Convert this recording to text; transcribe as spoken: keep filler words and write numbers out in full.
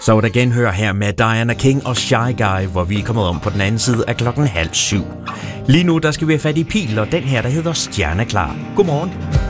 Så der genhør her med Diana King og Shy Guy, hvor vi er kommet om på den anden side af klokken halv syv. Lige nu der skal vi have fat i Pil, og den her der hedder Stjerneklar. Godmorgen.